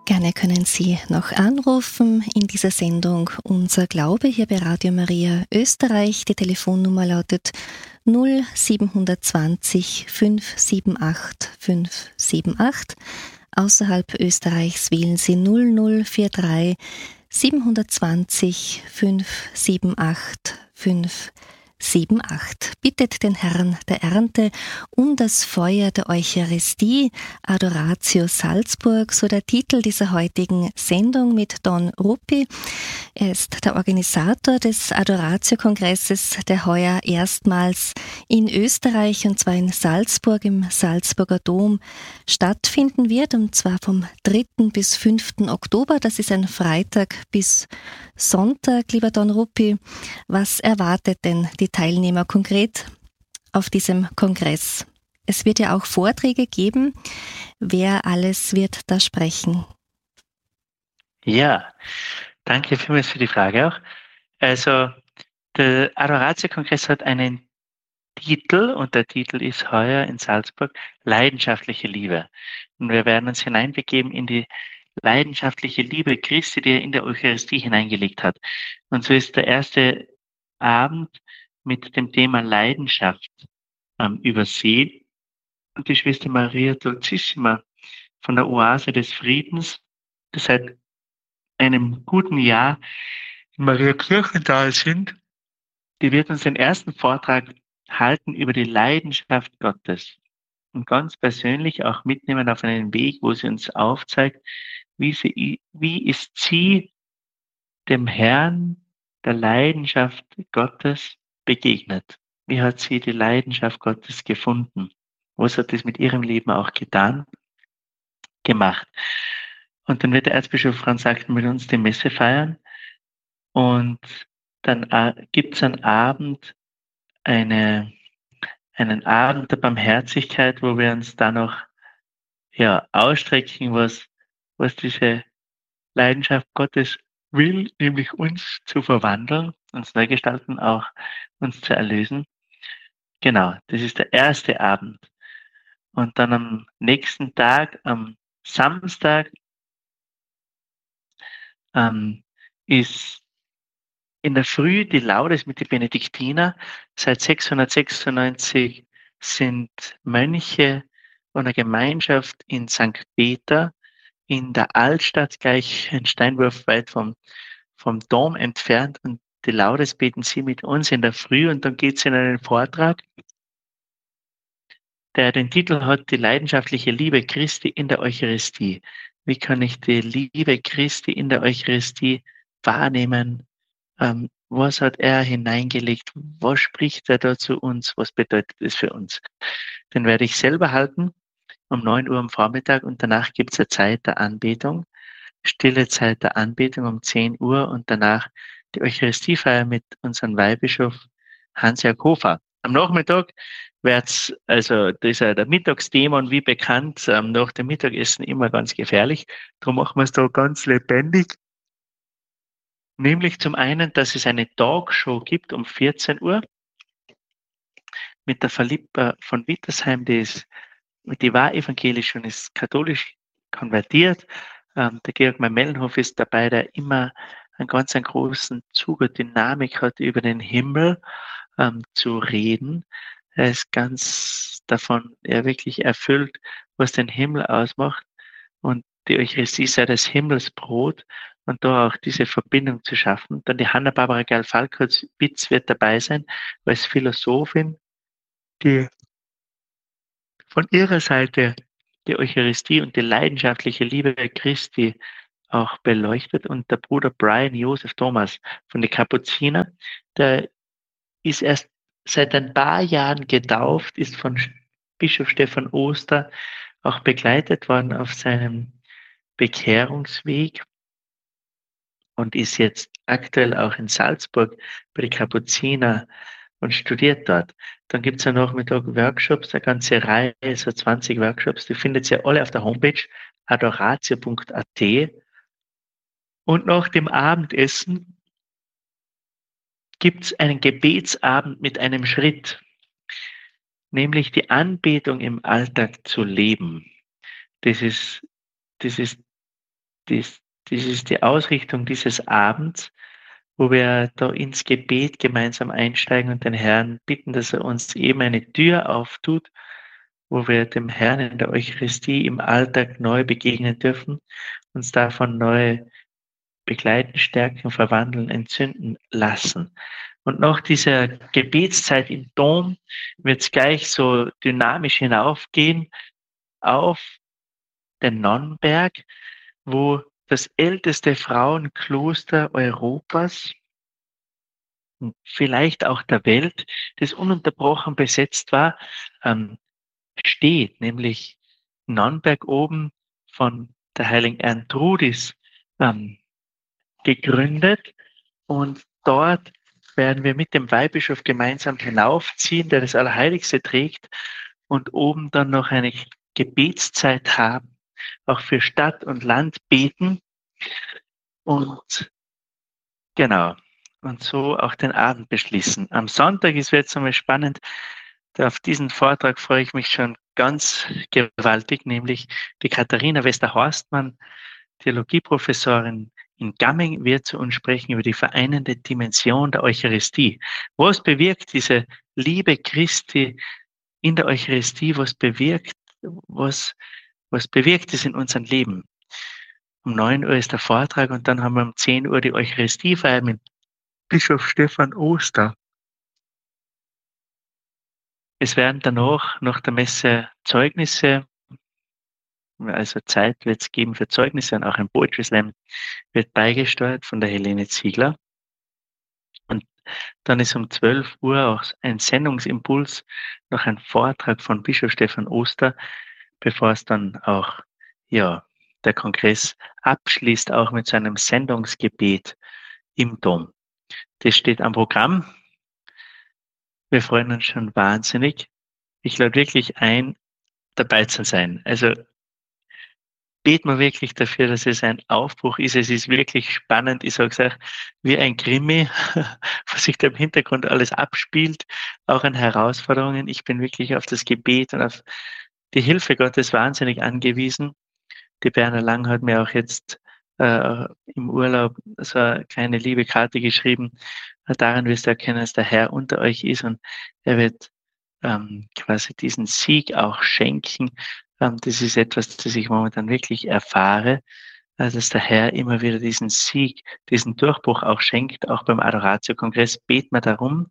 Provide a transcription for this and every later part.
Gerne können Sie noch anrufen in dieser Sendung Unser Glaube hier bei Radio Maria Österreich. Die Telefonnummer lautet 0720 578 578. Außerhalb Österreichs wählen Sie 0043 720 578 578. Bittet den Herrn der Ernte um das Feuer der Eucharistie, Adoratio Salzburg, so der Titel dieser heutigen Sendung mit Don Ruppi. Er ist der Organisator des Adoratio-Kongresses, der heuer erstmals in Österreich und zwar in Salzburg im Salzburger Dom stattfinden wird, und zwar vom 3. bis 5. Oktober. Das ist ein Freitag bis Sonntag. Lieber Don Ruppi, was erwartet denn die Teilnehmer konkret auf diesem Kongress? Es wird ja auch Vorträge geben. Wer alles wird da sprechen? Ja, danke vielmals für die Frage auch. Also, der Adoratio-Kongress hat einen Titel und der Titel ist heuer in Salzburg Leidenschaftliche Liebe. Und wir werden uns hineinbegeben in die leidenschaftliche Liebe Christi, die er in der Eucharistie hineingelegt hat. Und so ist der erste Abend mit dem Thema Leidenschaft übersehen. Und die Schwester Maria Dolcissima von der Oase des Friedens, die seit einem guten Jahr in Maria Kirchental sind, die wird uns den ersten Vortrag halten über die Leidenschaft Gottes und ganz persönlich auch mitnehmen auf einen Weg, wo sie uns aufzeigt, wie ist sie dem Herrn der Leidenschaft Gottes begegnet? Wie hat sie die Leidenschaft Gottes gefunden? Was hat es mit ihrem Leben auch getan, gemacht? Und dann wird der Erzbischof Franz Acton mit uns die Messe feiern und dann gibt es einen Abend der Barmherzigkeit, wo wir uns dann noch ausstrecken, was diese Leidenschaft Gottes will, nämlich uns zu verwandeln, uns neu gestalten, auch uns zu erlösen. Genau, das ist der erste Abend. Und dann am nächsten Tag, am Samstag, ist in der Früh die Laudes mit den Benediktiner. Seit 696 sind Mönche und eine Gemeinschaft in St. Peter in der Altstadt, gleich ein Steinwurf weit vom Dom entfernt. Und die Laudes beten sie mit uns in der Früh und dann geht es in einen Vortrag, der den Titel hat, die leidenschaftliche Liebe Christi in der Eucharistie. Wie kann ich die Liebe Christi in der Eucharistie wahrnehmen? Was hat er hineingelegt? Was spricht er da zu uns? Was bedeutet es für uns? Den werde ich selber halten um 9 Uhr am Vormittag und danach gibt es eine Zeit der Anbetung, stille Zeit der Anbetung um 10 Uhr und danach die Eucharistiefeier mit unserem Weihbischof Hans-Jörg Hofer. Am Nachmittag wird's, also das ist ja der Mittagsdämon, wie bekannt, nach dem Mittagessen immer ganz gefährlich. Darum machen wir es da ganz lebendig. Nämlich zum einen, dass es eine Talkshow gibt um 14 Uhr mit der Philippa von Wittersheim, die war evangelisch und ist katholisch konvertiert. Der Georg Mellenhof ist dabei, der immer einen ganz großen Zug und Dynamik hat, über den Himmel zu reden. Er ist ganz davon wirklich erfüllt, was den Himmel ausmacht. Und die Eucharistie sei das Himmelsbrot und da auch diese Verbindung zu schaffen. Dann die Hanna-Barbara Geil-Falkowitz wird dabei sein, als Philosophin, die von ihrer Seite die Eucharistie und die leidenschaftliche Liebe Christi auch beleuchtet. Und der Bruder Brian Joseph Thomas von den Kapuziner, der ist erst seit ein paar Jahren getauft, ist von Bischof Stephan Oster auch begleitet worden auf seinem Bekehrungsweg und ist jetzt aktuell auch in Salzburg bei den Kapuziner und studiert dort. Dann gibt es am Nachmittag Workshops, eine ganze Reihe, so 20 Workshops, die findet ihr alle auf der Homepage adoratio.at. Und nach dem Abendessen gibt es einen Gebetsabend mit einem Schritt, nämlich die Anbetung im Alltag zu leben. Das ist das ist die Ausrichtung dieses Abends, wo wir da ins Gebet gemeinsam einsteigen und den Herrn bitten, dass er uns eben eine Tür auftut, wo wir dem Herrn in der Eucharistie im Alltag neu begegnen dürfen, uns davon neu begleiten, stärken, verwandeln, entzünden lassen. Und nach dieser Gebetszeit im Dom wird es gleich so dynamisch hinaufgehen auf den Nonnenberg, wo das älteste Frauenkloster Europas und vielleicht auch der Welt, das ununterbrochen besetzt war, steht, nämlich Nonnenberg oben von der heiligen Ertrudis gegründet. Und dort werden wir mit dem Weihbischof gemeinsam hinaufziehen, der das Allerheiligste trägt, und oben dann noch eine Gebetszeit haben, auch für Stadt und Land beten. Und genau, und so auch den Abend beschließen. Am Sonntag ist jetzt nochmal spannend, auf diesen Vortrag freue ich mich schon ganz gewaltig, nämlich die Katharina Wester-Horstmann, Theologieprofessorin in Gamming, wird zu uns sprechen über die vereinende Dimension der Eucharistie. Was bewirkt diese Liebe Christi in der Eucharistie? Was bewirkt es in unserem Leben? Um 9 Uhr ist der Vortrag und dann haben wir um 10 Uhr die Eucharistiefeier mit Bischof Stefan Oster. Es werden danach nach der Messe Zeugnisse, also Zeit wird es geben für Zeugnisse, und auch ein Poetry Slam wird beigesteuert von der Helene Ziegler. Und dann ist um 12 Uhr auch ein Sendungsimpuls, noch ein Vortrag von Bischof Stefan Oster, bevor es dann auch, der Kongress abschließt, auch mit seinem Sendungsgebet im Dom. Das steht am Programm. Wir freuen uns schon wahnsinnig. Ich lade wirklich ein, dabei zu sein. Also beten wir wirklich dafür, dass es ein Aufbruch ist. Es ist wirklich spannend. Ich sage es auch, wie ein Krimi, was sich da im Hintergrund alles abspielt, auch an Herausforderungen. Ich bin wirklich auf das Gebet und auf die Hilfe Gottes wahnsinnig angewiesen. Die Berner Lang hat mir auch jetzt im Urlaub so eine kleine liebe Karte geschrieben. Daran wirst du erkennen, dass der Herr unter euch ist und er wird quasi diesen Sieg auch schenken. Das ist etwas, das ich momentan wirklich erfahre, dass der Herr immer wieder diesen Sieg, diesen Durchbruch auch schenkt. Auch beim Adoratio-Kongress beten wir darum.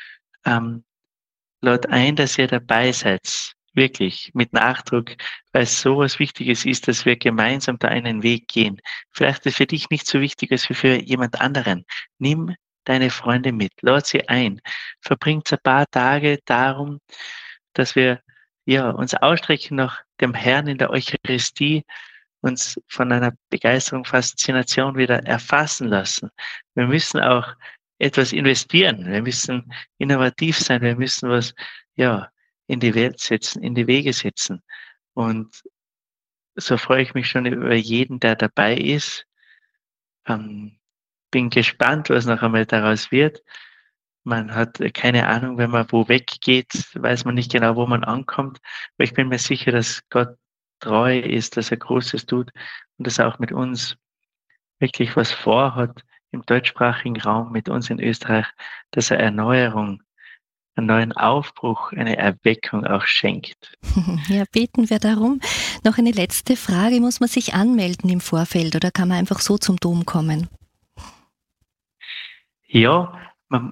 Lad ein, dass ihr dabei seid, wirklich mit Nachdruck, weil es so was Wichtiges ist, dass wir gemeinsam da einen Weg gehen. Vielleicht ist für dich nicht so wichtig als für jemand anderen. Nimm deine Freunde mit, lad sie ein, verbringt ein paar Tage darum, dass wir uns ausstrecken nach dem Herrn in der Eucharistie, uns von einer Begeisterung, Faszination wieder erfassen lassen. Wir müssen auch etwas investieren. Wir müssen innovativ sein. Wir müssen was, in die Welt setzen, in die Wege setzen. Und so freue ich mich schon über jeden, der dabei ist. Bin gespannt, was noch einmal daraus wird. Man hat keine Ahnung, wenn man wo weggeht, weiß man nicht genau, wo man ankommt. Aber ich bin mir sicher, dass Gott treu ist, dass er Großes tut und dass er auch mit uns wirklich was vorhat im deutschsprachigen Raum, mit uns in Österreich, dass er Erneuerung, einen neuen Aufbruch, eine Erweckung auch schenkt. Ja, beten wir darum. Noch eine letzte Frage. Muss man sich anmelden im Vorfeld oder kann man einfach so zum Dom kommen? Ja, man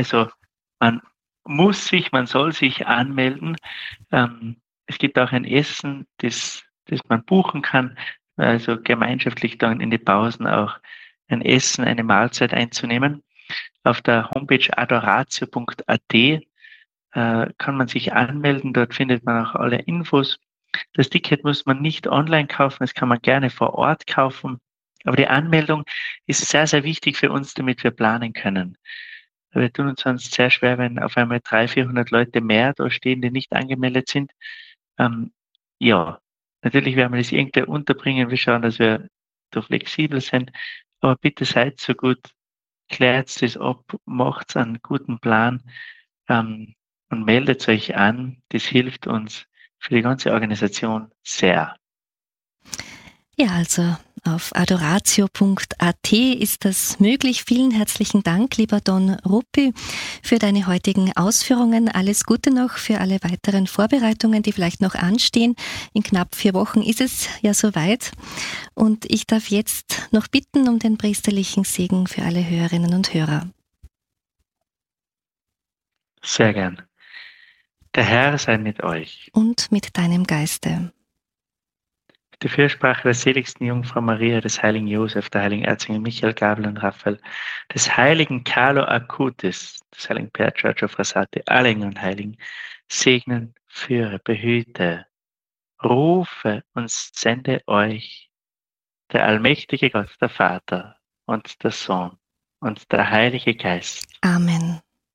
soll sich anmelden. Es gibt auch ein Essen, das man buchen kann, also gemeinschaftlich dann in die Pausen auch ein Essen, eine Mahlzeit einzunehmen. Auf der Homepage adoratio.at kann man sich anmelden, dort findet man auch alle Infos. Das Ticket muss man nicht online kaufen, das kann man gerne vor Ort kaufen. Aber die Anmeldung ist sehr, sehr wichtig für uns, damit wir planen können. Wir tun uns sonst sehr schwer, wenn auf einmal 300, 400 Leute mehr da stehen, die nicht angemeldet sind. Natürlich werden wir das irgendwie unterbringen. Wir schauen, dass wir da flexibel sind. Aber bitte seid so gut, klärt das ab, macht einen guten Plan und meldet euch an. Das hilft uns für die ganze Organisation sehr. Ja, also auf adoratio.at ist das möglich. Vielen herzlichen Dank, lieber Don Ruppi, für deine heutigen Ausführungen. Alles Gute noch für alle weiteren Vorbereitungen, die vielleicht noch anstehen. In knapp 4 Wochen ist es ja soweit. Und ich darf jetzt noch bitten um den priesterlichen Segen für alle Hörerinnen und Hörer. Sehr gern. Der Herr sei mit euch. Und mit deinem Geiste. Die Fürsprache der seligsten Jungfrau Maria, des heiligen Josef, der heiligen Erzengel Michael, Gabriel und Raphael, des heiligen Carlo Acutis, des heiligen Pier Giorgio Frassati, alle Engel und Heiligen, segnen, führe, behüte, rufe und sende euch der allmächtige Gott, der Vater und der Sohn und der Heilige Geist. Amen.